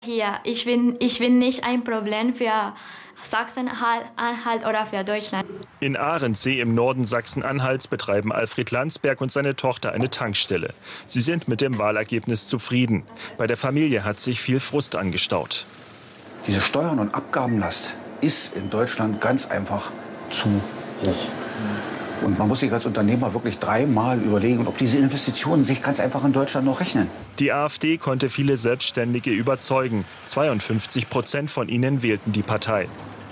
hier. Ich bin nicht ein Problem für Sachsen-Anhalt oder für Deutschland. In Ahrensee im Norden Sachsen-Anhalts betreiben Alfred Landsberg und seine Tochter eine Tankstelle. Sie sind mit dem Wahlergebnis zufrieden. Bei der Familie hat sich viel Frust angestaut. Diese Steuern- und Abgabenlast ist in Deutschland ganz einfach zu hoch. Und man muss sich als Unternehmer wirklich dreimal überlegen, ob diese Investitionen sich ganz einfach in Deutschland noch rechnen. Die AfD konnte viele Selbstständige überzeugen. 52% von ihnen wählten die Partei.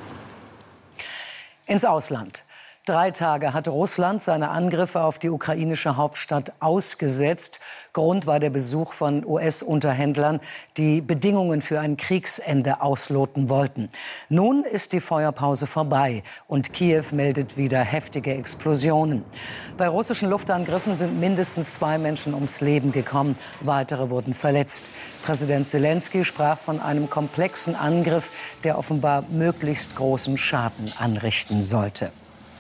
Ins Ausland. 3 Tage hatte Russland seine Angriffe auf die ukrainische Hauptstadt ausgesetzt. Grund war der Besuch von US-Unterhändlern, die Bedingungen für ein Kriegsende ausloten wollten. Nun ist die Feuerpause vorbei und Kiew meldet wieder heftige Explosionen. Bei russischen Luftangriffen sind mindestens 2 Menschen ums Leben gekommen. Weitere wurden verletzt. Präsident Selenskyj sprach von einem komplexen Angriff, der offenbar möglichst großen Schaden anrichten sollte.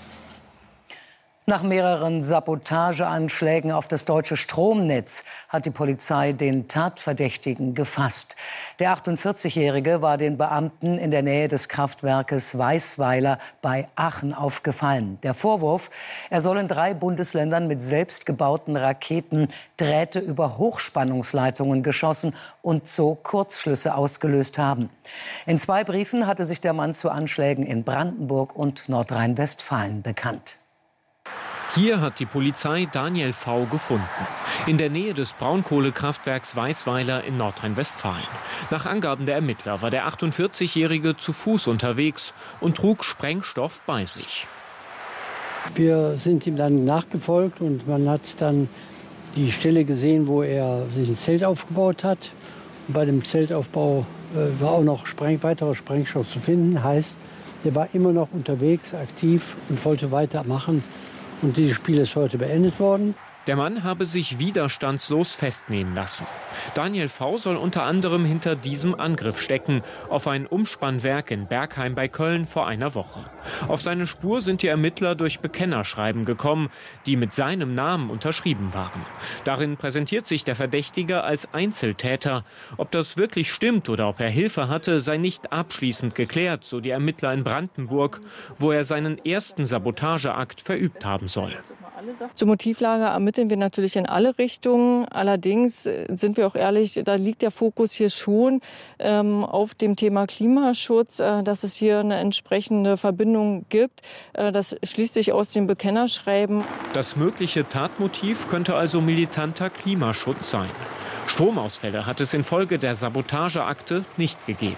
Nach mehreren Sabotageanschlägen auf das deutsche Stromnetz hat die Polizei den Tatverdächtigen gefasst. Der 48-Jährige war den Beamten in der Nähe des Kraftwerkes Weißweiler bei Aachen aufgefallen. Der Vorwurf, er soll in 3 Bundesländern mit selbstgebauten Raketen Drähte über Hochspannungsleitungen geschossen und so Kurzschlüsse ausgelöst haben. In 2 Briefen hatte sich der Mann zu Anschlägen in Brandenburg und Nordrhein-Westfalen bekannt. Hier hat die Polizei Daniel V. gefunden. In der Nähe des Braunkohlekraftwerks Weißweiler in Nordrhein-Westfalen. Nach Angaben der Ermittler war der 48-Jährige zu Fuß unterwegs und trug Sprengstoff bei sich. Wir sind ihm dann nachgefolgt und man hat dann die Stelle gesehen, wo er sich ein Zelt aufgebaut hat. Und bei dem Zeltaufbau war auch noch weiterer Sprengstoff zu finden. Heißt, er war immer noch unterwegs, aktiv und wollte weitermachen. Und dieses Spiel ist heute beendet worden. Der Mann habe sich widerstandslos festnehmen lassen. Daniel V. soll unter anderem hinter diesem Angriff stecken auf ein Umspannwerk in Bergheim bei Köln vor einer Woche. Auf seine Spur sind die Ermittler durch Bekennerschreiben gekommen, die mit seinem Namen unterschrieben waren. Darin präsentiert sich der Verdächtige als Einzeltäter. Ob das wirklich stimmt oder ob er Hilfe hatte, sei nicht abschließend geklärt, so die Ermittler in Brandenburg, wo er seinen ersten Sabotageakt verübt haben soll. Zur Motivlage ermitteln wir natürlich in alle Richtungen. Allerdings sind wir auch ehrlich, da liegt der Fokus hier schon auf dem Thema Klimaschutz, dass es hier eine entsprechende Verbindung gibt. Das schließt sich aus dem Bekennerschreiben. Das mögliche Tatmotiv könnte also militanter Klimaschutz sein. Stromausfälle hat es infolge der Sabotageakte nicht gegeben.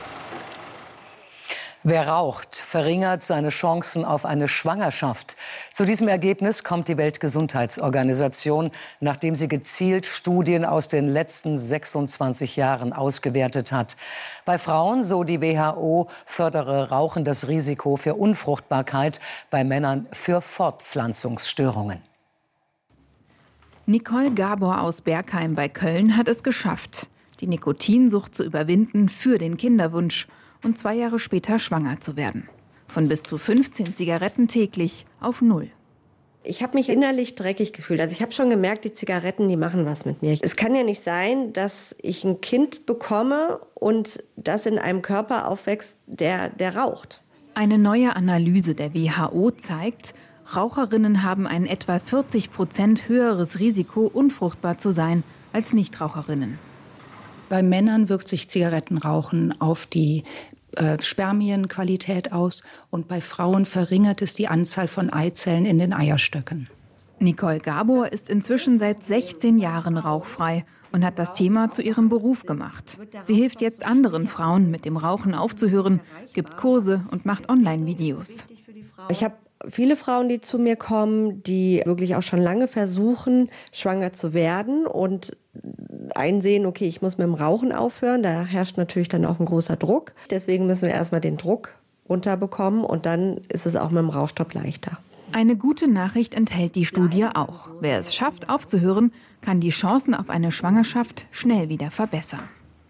Wer raucht, verringert seine Chancen auf eine Schwangerschaft. Zu diesem Ergebnis kommt die Weltgesundheitsorganisation, nachdem sie gezielt Studien aus den letzten 26 Jahren ausgewertet hat. Bei Frauen, so die WHO, fördere Rauchen das Risiko für Unfruchtbarkeit, bei Männern für Fortpflanzungsstörungen. Nicole Gabor aus Bergheim bei Köln hat es geschafft, die Nikotinsucht zu überwinden für den Kinderwunsch und 2 Jahre später schwanger zu werden. Von bis zu 15 Zigaretten täglich auf 0. Ich habe mich innerlich dreckig gefühlt. Also ich habe schon gemerkt, die Zigaretten, die machen was mit mir. Es kann ja nicht sein, dass ich ein Kind bekomme und das in einem Körper aufwächst, der raucht. Eine neue Analyse der WHO zeigt, Raucherinnen haben ein etwa 40% höheres Risiko, unfruchtbar zu sein, als Nichtraucherinnen. Bei Männern wirkt sich Zigarettenrauchen auf die Spermienqualität aus und bei Frauen verringert es die Anzahl von Eizellen in den Eierstöcken. Nicole Gabor ist inzwischen seit 16 Jahren rauchfrei und hat das Thema zu ihrem Beruf gemacht. Sie hilft jetzt anderen Frauen, mit dem Rauchen aufzuhören, gibt Kurse und macht Online-Videos. Ich habe viele Frauen, die zu mir kommen, die wirklich auch schon lange versuchen, schwanger zu werden und einsehen, okay, ich muss mit dem Rauchen aufhören. Da herrscht natürlich dann auch ein großer Druck. Deswegen müssen wir erstmal den Druck runterbekommen und dann ist es auch mit dem Rauchstopp leichter. Eine gute Nachricht enthält die Studie auch. Wer es schafft, aufzuhören, kann die Chancen auf eine Schwangerschaft schnell wieder verbessern.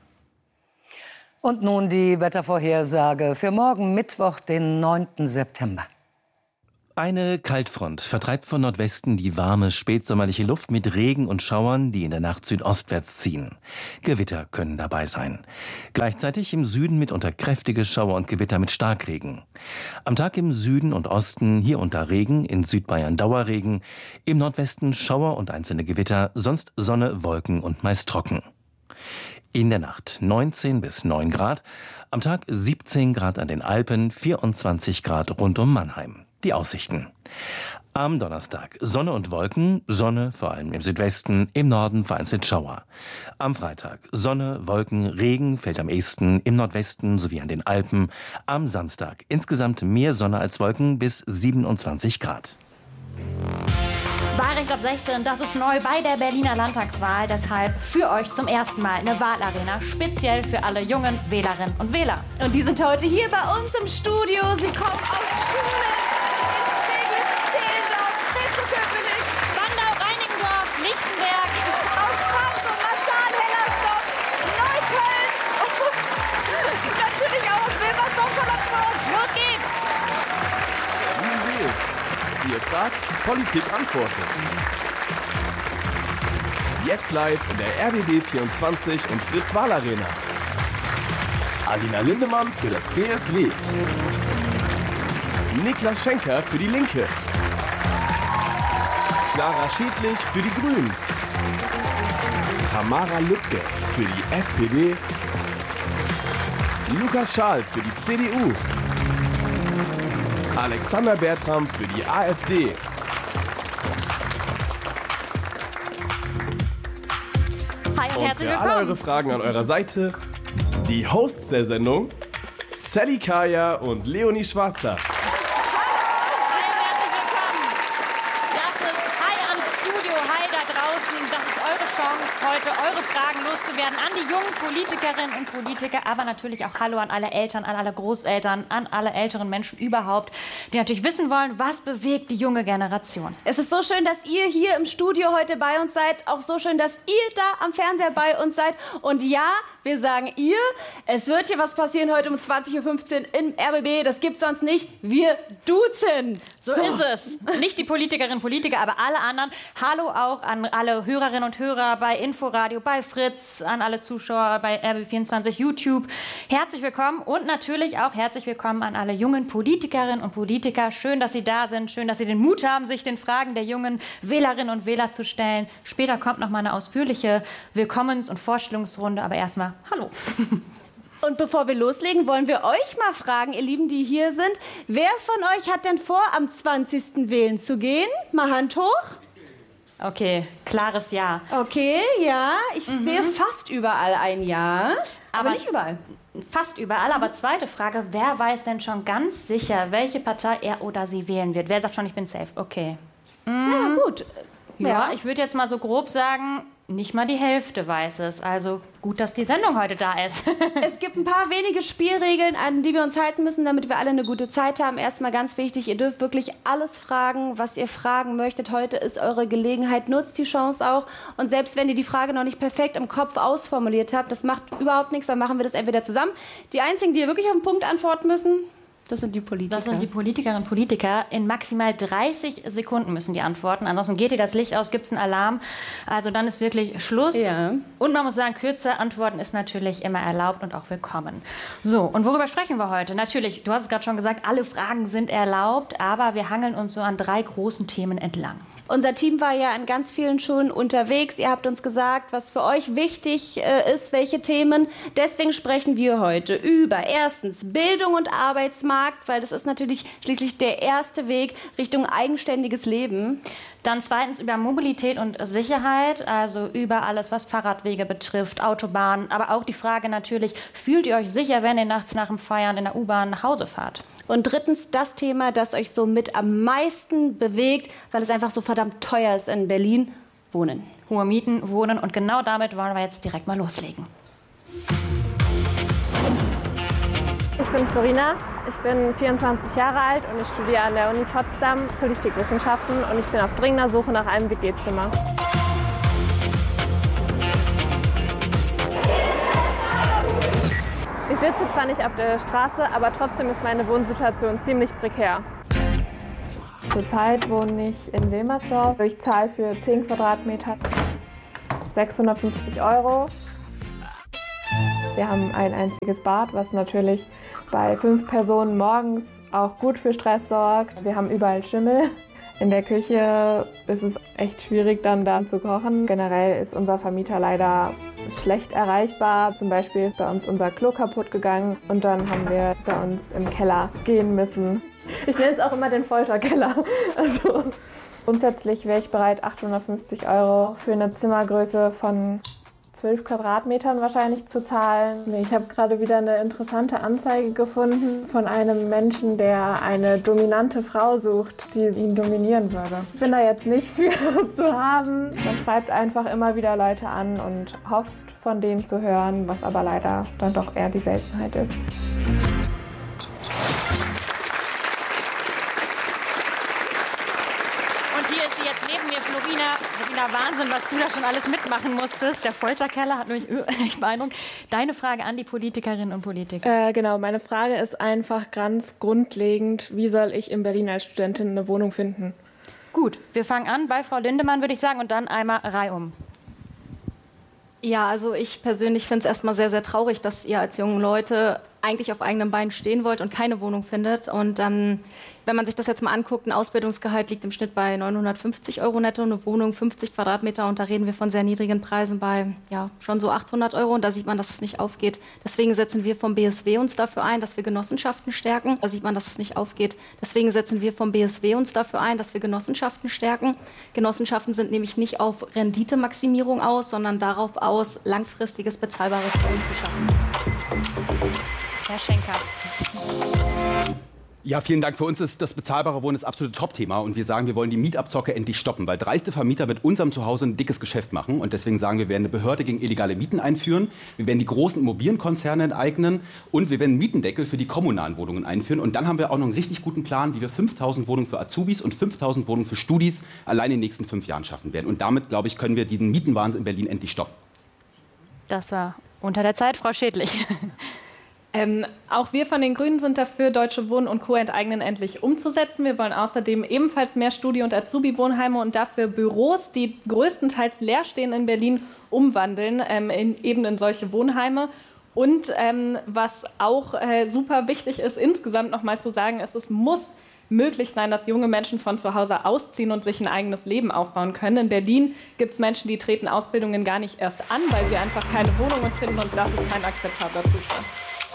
Und nun die Wettervorhersage für morgen Mittwoch, den 9. September. Eine Kaltfront vertreibt von Nordwesten die warme, spätsommerliche Luft mit Regen und Schauern, die in der Nacht südostwärts ziehen. Gewitter können dabei sein. Gleichzeitig im Süden mitunter kräftige Schauer und Gewitter mit Starkregen. Am Tag im Süden und Osten hier unter Regen, in Südbayern Dauerregen, im Nordwesten Schauer und einzelne Gewitter, sonst Sonne, Wolken und meist trocken. In der Nacht 19 bis 9 Grad, am Tag 17 Grad an den Alpen, 24 Grad rund um Mannheim. Die Aussichten. Am Donnerstag Sonne und Wolken, Sonne vor allem im Südwesten, im Norden vereinzelt Schauer. Am Freitag Sonne, Wolken, Regen fällt am ehesten im Nordwesten sowie an den Alpen. Am Samstag insgesamt mehr Sonne als Wolken bis 27 Grad. Wahlrecht ab 16, das ist neu bei der Berliner Landtagswahl. Deshalb für euch zum ersten Mal eine Wahlarena, speziell für alle jungen Wählerinnen und Wähler. Und die sind heute hier bei uns im Studio. Sie kommen aus Schulen. Ihr fragt, Politik antwortet. Jetzt live in der RBB 24 und Fritz Wahlarena. Alina Lindemann für das BSW. Niklas Schenker für die Linke. Clara Schädlich für die Grünen. Tamara Lübke für die SPD. Lukas Schaal für die CDU. Alexander Bertram für die AfD. Hi und herzlich für willkommen. alle eure Fragen an eurer Seite die Hosts der Sendung, Sally Kaya und Leonie Schwarzer. Heute eure Fragen loszuwerden an die jungen Politikerinnen und Politiker, aber natürlich auch Hallo an alle Eltern, an alle Großeltern, an alle älteren Menschen überhaupt, die natürlich wissen wollen, was bewegt die junge Generation. Es ist so schön, dass ihr hier im Studio heute bei uns seid. Auch so schön, dass ihr da am Fernseher bei uns seid. Und ja, wir sagen ihr, es wird hier was passieren heute um 20.15 Uhr im RBB. Das gibt's sonst nicht. Wir duzen. So ist es. Nicht die Politikerinnen und Politiker, aber alle anderen. Hallo auch an alle Hörerinnen und Hörer bei Inforadio, bei Fritz, an alle Zuschauer bei RBB24, YouTube. Herzlich willkommen und natürlich auch herzlich willkommen an alle jungen Politikerinnen und Politiker. Schön, dass Sie da sind. Schön, dass Sie den Mut haben, sich den Fragen der jungen Wählerinnen und Wähler zu stellen. Später kommt noch mal eine ausführliche Willkommens- und Vorstellungsrunde. Aber erstmal hallo. Und bevor wir loslegen, wollen wir euch mal fragen, ihr Lieben, die hier sind, wer von euch hat denn vor, am 20. wählen zu gehen? Mal Hand hoch. Okay, klares Ja. Okay, ja. Ich sehe fast überall ein Ja, aber nicht überall. Fast überall, aber zweite Frage, wer weiß denn schon ganz sicher, welche Partei er oder sie wählen wird? Wer sagt schon, ich bin safe? Okay. Ja, gut. Ja, ich würde jetzt mal so grob sagen, nicht mal die Hälfte weiß es. Also gut, dass die Sendung heute da ist. Es gibt ein paar wenige Spielregeln, an die wir uns halten müssen, damit wir alle eine gute Zeit haben. Erstmal ganz wichtig, ihr dürft wirklich alles fragen, was ihr fragen möchtet. Heute ist eure Gelegenheit, nutzt die Chance auch. Und selbst wenn ihr die Frage noch nicht perfekt im Kopf ausformuliert habt, das macht überhaupt nichts, dann machen wir das entweder zusammen. Die einzigen, die wirklich auf den Punkt antworten müssen, das sind die Politiker. Das sind die Politikerinnen und Politiker. In maximal 30 Sekunden müssen die antworten. Ansonsten geht dir das Licht aus, gibt es einen Alarm. Also dann ist wirklich Schluss. Ja. Und man muss sagen, kürzer antworten ist natürlich immer erlaubt und auch willkommen. So, und worüber sprechen wir heute? Natürlich, du hast es gerade schon gesagt, alle Fragen sind erlaubt, aber wir hangeln uns so an 3 großen Themen entlang. Unser Team war ja an ganz vielen Schulen unterwegs. Ihr habt uns gesagt, was für euch wichtig ist, welche Themen. Deswegen sprechen wir heute über erstens Bildung und Arbeitsmarkt, weil das ist natürlich schließlich der erste Weg Richtung eigenständiges Leben. Dann zweitens über Mobilität und Sicherheit, also über alles, was Fahrradwege betrifft, Autobahnen, aber auch die Frage natürlich, fühlt ihr euch sicher, wenn ihr nachts nach dem Feiern in der U-Bahn nach Hause fahrt? Und drittens das Thema, das euch so mit am meisten bewegt, weil es einfach so verdammt teuer ist in Berlin, Wohnen. Hohe Mieten, Wohnen und genau damit wollen wir jetzt direkt mal loslegen. Ich bin Florina, ich bin 24 Jahre alt und ich studiere an der Uni Potsdam Politikwissenschaften und ich bin auf dringender Suche nach einem WG-Zimmer. Ich sitze zwar nicht auf der Straße, aber trotzdem ist meine Wohnsituation ziemlich prekär. Zurzeit wohne ich in Wilmersdorf. Ich zahle für 10 Quadratmeter 650 €. Wir haben ein einziges Bad, was natürlich bei 5 Personen morgens auch gut für Stress sorgt. Wir haben überall Schimmel. In der Küche ist es echt schwierig, dann da zu kochen. Generell ist unser Vermieter leider schlecht erreichbar. Zum Beispiel ist bei uns unser Klo kaputt gegangen und dann haben wir bei uns im Keller gehen müssen. Ich nenne es auch immer den Folterkeller. Also grundsätzlich wäre ich bereit, 850 € für eine Zimmergröße von 12 Quadratmetern wahrscheinlich zu zahlen. Ich habe gerade wieder eine interessante Anzeige gefunden von einem Menschen, der eine dominante Frau sucht, die ihn dominieren würde. Ich bin da jetzt nicht für zu haben. Man schreibt einfach immer wieder Leute an und hofft, von denen zu hören, was aber leider dann doch eher die Seltenheit ist. Wahnsinn, was du da schon alles mitmachen musstest. Der Folterkeller hat mich echt beeindruckt. Deine Frage an die Politikerinnen und Politiker. Genau, meine Frage ist einfach ganz grundlegend, wie soll ich in Berlin als Studentin eine Wohnung finden? Gut, wir fangen an bei Frau Lindemann, würde ich sagen, und dann einmal reihum. Ja, also ich persönlich finde es erstmal sehr, sehr traurig, dass ihr als junge Leute eigentlich auf eigenen Beinen stehen wollt und keine Wohnung findet. Und wenn man sich das jetzt mal anguckt, ein Ausbildungsgehalt liegt im Schnitt bei 950 € netto, eine Wohnung 50 Quadratmeter und da reden wir von sehr niedrigen Preisen bei schon so 800 € und da sieht man, dass es nicht aufgeht. Deswegen setzen wir vom BSW uns dafür ein, dass wir Genossenschaften stärken. Da sieht man, dass es nicht aufgeht. Deswegen setzen wir vom BSW uns dafür ein, dass wir Genossenschaften stärken. Genossenschaften sind nämlich nicht auf Renditemaximierung aus, sondern darauf aus, langfristiges, bezahlbares Wohnen zu schaffen. Herr Schenker. Ja, vielen Dank. Für uns ist das bezahlbare Wohnen das absolute Top-Thema. Und wir sagen, wir wollen die Mietabzocke endlich stoppen. Weil dreiste Vermieter mit unserem Zuhause ein dickes Geschäft machen. Und deswegen sagen wir, werden eine Behörde gegen illegale Mieten einführen. Wir werden die großen Immobilienkonzerne enteignen. Und wir werden einen Mietendeckel für die kommunalen Wohnungen einführen. Und dann haben wir auch noch einen richtig guten Plan, wie wir 5.000 Wohnungen für Azubis und 5.000 Wohnungen für Studis allein in den nächsten 5 Jahren schaffen werden. Und damit, glaube ich, können wir diesen Mietenwahnsinn in Berlin endlich stoppen. Das war unter der Zeit, Frau Schädlich. Auch wir von den Grünen sind dafür, Deutsche Wohnen und Co. enteignen endlich umzusetzen. Wir wollen außerdem ebenfalls mehr Studi- und Azubi-Wohnheime und dafür Büros, die größtenteils leer stehen in Berlin, umwandeln in solche Wohnheime. Und was auch super wichtig ist, insgesamt noch mal zu sagen, es muss möglich sein, dass junge Menschen von zu Hause ausziehen und sich ein eigenes Leben aufbauen können. In Berlin gibt es Menschen, die treten Ausbildungen gar nicht erst an, weil sie einfach keine Wohnungen finden und das ist kein akzeptabler Zustand.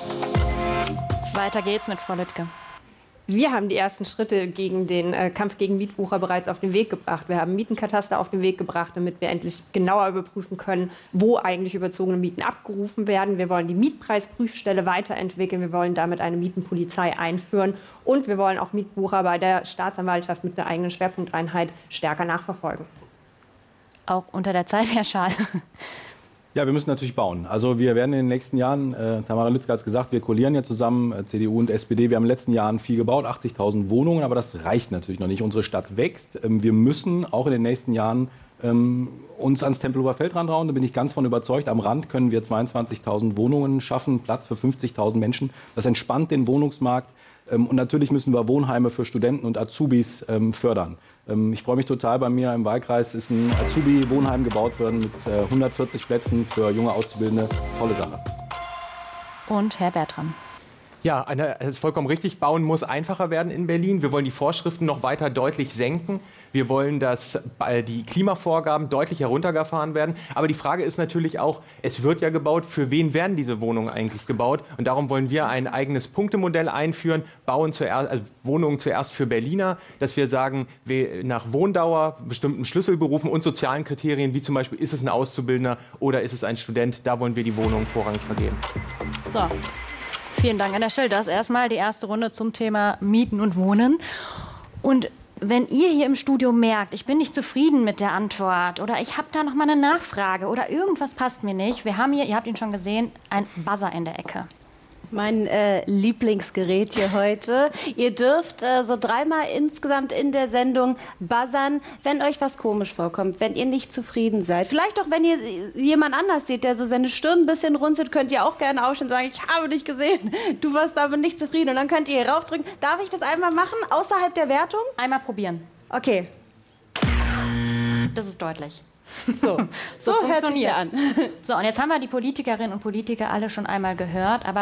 Weiter geht's mit Frau Lüttke. Wir haben die ersten Schritte gegen den Kampf gegen Mietwucher bereits auf den Weg gebracht. Wir haben Mietenkataster auf den Weg gebracht, damit wir endlich genauer überprüfen können, wo eigentlich überzogene Mieten abgerufen werden. Wir wollen die Mietpreisprüfstelle weiterentwickeln. Wir wollen damit eine Mietenpolizei einführen. Und wir wollen auch Mietwucher bei der Staatsanwaltschaft mit einer eigenen Schwerpunkteinheit stärker nachverfolgen. Auch unter der Zeit, Herr Schaal. Ja, wir müssen natürlich bauen. Also wir werden in den nächsten Jahren, Tamara Lüttke hat es gesagt, wir koalieren ja zusammen, CDU und SPD. Wir haben in den letzten Jahren viel gebaut, 80.000 Wohnungen, aber das reicht natürlich noch nicht. Unsere Stadt wächst. Wir müssen auch in den nächsten Jahren uns ans Tempelhofer Feld rantrauen, da bin ich ganz von überzeugt. Am Rand können wir 22.000 Wohnungen schaffen, Platz für 50.000 Menschen. Das entspannt den Wohnungsmarkt. Und natürlich müssen wir Wohnheime für Studenten und Azubis fördern. Ich freue mich total, bei mir im Wahlkreis ist ein Azubi-Wohnheim gebaut worden mit 140 Plätzen für junge Auszubildende. Tolle Sache. Und Herr Bertram. Ja, es ist vollkommen richtig, Bauen muss einfacher werden in Berlin. Wir wollen die Vorschriften noch weiter deutlich senken. Wir wollen, dass die Klimavorgaben deutlich heruntergefahren werden. Aber die Frage ist natürlich auch, es wird ja gebaut, für wen werden diese Wohnungen eigentlich gebaut? Und darum wollen wir ein eigenes Punktemodell einführen, Wohnungen zuerst für Berliner, dass wir sagen, nach Wohndauer, bestimmten Schlüsselberufen und sozialen Kriterien, wie zum Beispiel, ist es ein Auszubildender oder ist es ein Student, da wollen wir die Wohnungen vorrangig vergeben. So. Vielen Dank an der Stelle. Das ist erstmal die erste Runde zum Thema Mieten und Wohnen. Und wenn ihr hier im Studio merkt, ich bin nicht zufrieden mit der Antwort oder ich habe da noch mal eine Nachfrage oder irgendwas passt mir nicht, wir haben hier, ihr habt ihn schon gesehen, ein Buzzer in der Ecke. Mein Lieblingsgerät hier heute. Ihr dürft so 3-mal insgesamt in der Sendung buzzern, wenn euch was komisch vorkommt, wenn ihr nicht zufrieden seid. Vielleicht auch, wenn ihr jemand anders seht, der so seine Stirn ein bisschen runzelt, könnt ihr auch gerne aufstehen und sagen, ich habe dich gesehen, du warst aber nicht zufrieden. Und dann könnt ihr hier raufdrücken. Darf ich das einmal machen, außerhalb der Wertung? Einmal probieren. Okay. Das ist deutlich. So funktioniert an. So, und jetzt haben wir die Politikerinnen und Politiker alle schon einmal gehört, aber